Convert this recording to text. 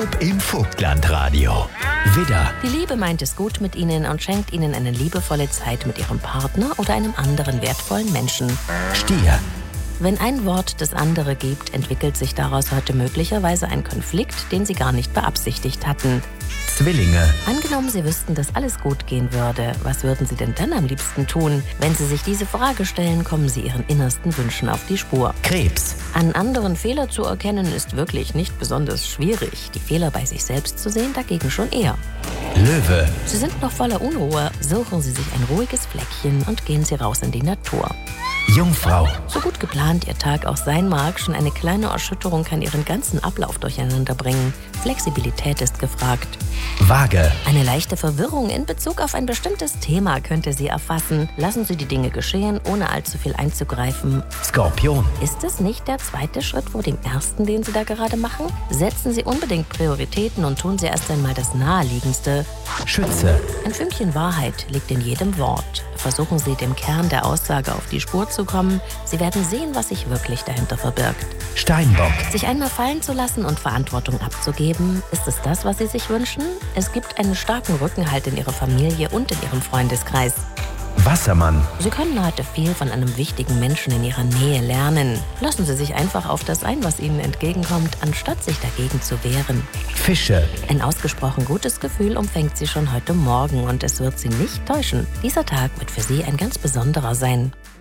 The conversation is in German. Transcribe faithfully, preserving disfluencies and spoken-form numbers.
Horoskop im Vogtlandradio. Widder, Die Liebe meint es gut mit Ihnen und schenkt Ihnen eine liebevolle Zeit mit Ihrem Partner oder einem anderen wertvollen Menschen. Stier, Wenn ein Wort das andere gibt, entwickelt sich daraus heute möglicherweise ein Konflikt, den Sie gar nicht beabsichtigt hatten. Zwillinge, Angenommen, Sie wüssten, dass alles gut gehen würde, was würden Sie denn dann am liebsten tun? Wenn Sie sich diese Frage stellen, kommen Sie Ihren innersten Wünschen auf die Spur. Krebs, An anderen Fehler zu erkennen, ist wirklich nicht besonders schwierig. Die Fehler bei sich selbst zu sehen, dagegen schon eher. Löwe, Sie sind noch voller Unruhe, suchen Sie sich ein ruhiges Fleckchen und gehen Sie raus in die Natur. Jungfrau, So gut geplant Ihr Tag auch sein mag, schon eine kleine Erschütterung kann Ihren ganzen Ablauf durcheinander bringen. Flexibilität ist gefragt. Waage, Eine leichte Verwirrung in Bezug auf ein bestimmtes Thema könnte Sie erfassen. Lassen Sie die Dinge geschehen, ohne allzu viel einzugreifen. Skorpion, Ist es nicht der zweite Schritt vor dem ersten, den Sie da gerade machen? Setzen Sie unbedingt Prioritäten und tun Sie erst einmal das Naheliegendste. Schütze, Ein Fünkchen Wahrheit liegt in jedem Wort. Versuchen Sie, dem Kern der Aussage auf die Spur zu kommen. Sie werden sehen, was sich wirklich dahinter verbirgt. Steinbock, Sich einmal fallen zu lassen und Verantwortung abzugeben, ist es das, was Sie sich wünschen? Es gibt einen starken Rückenhalt in Ihrer Familie und in Ihrem Freundeskreis. Wassermann, Sie können heute viel von einem wichtigen Menschen in Ihrer Nähe lernen. Lassen Sie sich einfach auf das ein, was Ihnen entgegenkommt, anstatt sich dagegen zu wehren. Fische, Ein ausgesprochen gutes Gefühl umfängt Sie schon heute Morgen und es wird Sie nicht täuschen. Dieser Tag wird für Sie ein ganz besonderer sein.